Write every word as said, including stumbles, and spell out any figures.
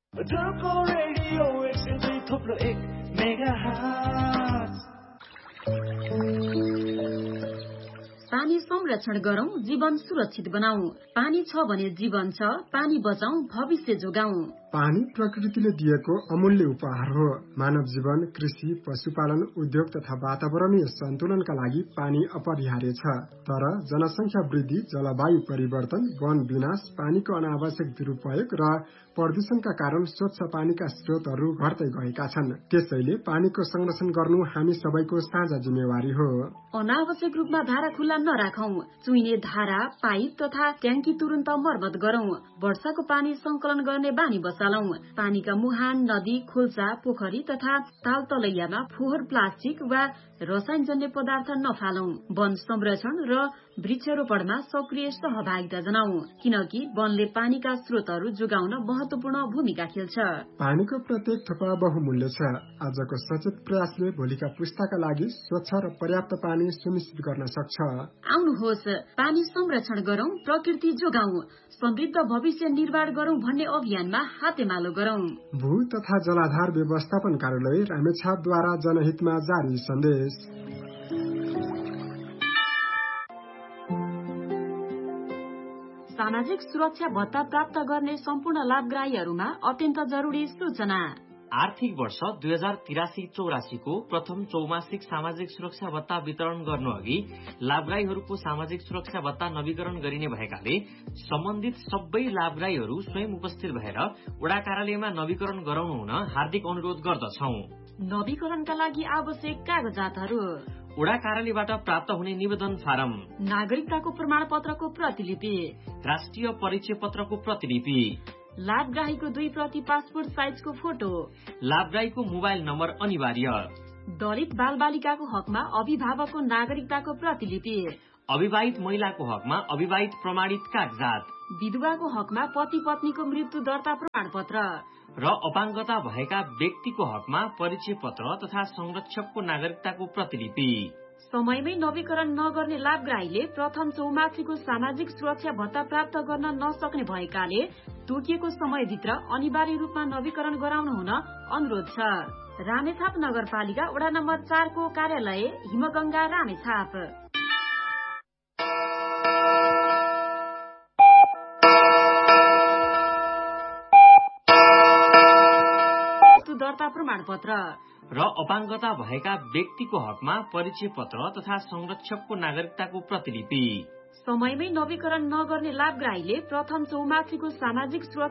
Adorable radio, एक सय दुई थोप्लो एक मेगाहर्ज। पानी संरक्षण गरौं, जीवन सुरक्षित बनाऊ। पानी छ भने जीवन छ, पानी बचाऊ, भविष्य जोगाऊ। पानी प्रकृतिले दिएको अमूल्य उपहार हो। मानव जीवन, कृषि, पशुपालन, उद्योग तथा वातावरणीय सन्तुलनका लागि पानी अपरिहार्य छ। तर जनसंख्या वृद्धि, जलवायु परिवर्तन, वन विनाश, पानीको अनावश्यक दुरुपयोग र प्रदूषणका कारण स्वच्छ पानीका स्रोतहरू घट्दै गएका छन्। त्यसैले पानीको संरक्षण गर्नु हामी सबैको साझा जिम्मेवारी हो। अनावश्यक रूपमा धारा खुल्ला नराखौं। चुइने धारा, पाइप तथा ट्याङ्की तुरन्त मर्मत गरौं। वर्षाको पानी संकलन गर्ने बानी बसालौं। पानीका मुहान, नदी, खोल्सा, पोखरी तथा ताल तलैयामा फोहोर, प्लास्टिक वा रसायनजन्य पदार्थ नफालौं। वन संरक्षण र वृक्षारोपणमा सक्रिय सहभागिता जनाऊ, किनकि वनले पानीका स्रोतहरू जोगाउन महत्वपूर्ण भूमिका खेल्छ। पानीको प्रत्येक थोपा बहुमूल्य छ। आजको सचेत प्रयासले भोलिका पुस्ताका लागि स्वच्छ र पर्याप्त पानी सुनिश्चित गर्न सक्छ। आउनुहोस्, पानी संरक्षण गरौं, प्रकृति जोगाऊ, समृद्ध भविष्य निर्माण गरौं भन्ने अभियानमा हातेमालो गरौं। भू तथा जलाधार व्यवस्थापन कार्यालय रामेछापद्वारा जनहितमा जारी सन्देश। सामाजिक सुरक्षा भत्ता प्राप्त गर्ने सम्पूर्ण लाभग्राहीहरूमा अत्यन्त जरुरी सूचना। आर्थिक वर्ष दुई हजार तिरासी चौरासीको प्रथम चौमासिक सामाजिक सुरक्षा भत्ता वितरण गर्नु अघि लाभग्राहीहरूको सामाजिक सुरक्षा भत्ता नवीकरण गरिने भएकाले सम्बन्धित सबै लाभग्राहीहरू स्वयं उपस्थित भएर वडा कार्यालयमा नवीकरण गराउनु हुन हार्दिक अनुरोध गर्दछौ। नवीकरणका लागि आवश्यक कागजातहरू: वडा कार्यालयबाट प्राप्त हुने निवेदन फारम, नागरिकताको प्रमाण पत्रको प्रतिलिपि, राष्ट्रिय परिचय पत्रको प्रतिलिपि, लाभग्राहीको दुई प्रति पासपोर्ट साइजको फोटो, लाभग्राहीको मोबाइल नम्बर अनिवार्य, दलित बाल बालिकाको हकमा अभिभावकको नागरिकताको प्रतिलिपि, अविवाहित महिलाको हकमा अविवाहित प्रमाणित कागजात, विधवाको हकमा पति पत्नीको मृत्यु दर्ता प्रमाण पत्र र अपाङ्गता भएका व्यक्तिको हकमा परिचय पत्र तथा संरक्षकको नागरिकताको प्रतिलिपि। समयमै नवीकरण नगर्ने लाभग्राहीले प्रथम चौमासीको सामाजिक सुरक्षा भत्ता प्राप्त गर्न नसक्ने भएकाले तोकिएको समयभित्र अनिवार्य रूपमा नवीकरण गराउनु हुन अनुरोध छ। रामेछाप नगरपालिका वडा नम्बर चारको कार्यालय हिमगंगा रामेछाप। दर्ता प्रमाण पत्र र अपाङ्गता भएका व्यक्तिको हकमा परिचय पत्र तथा संरक्षकको नागरिकताको प्रतिलिपि। समयमै नवीकरण नगर्ने लाभग्राहीले प्रथम चौमासीको सामाजिक सुरक्षा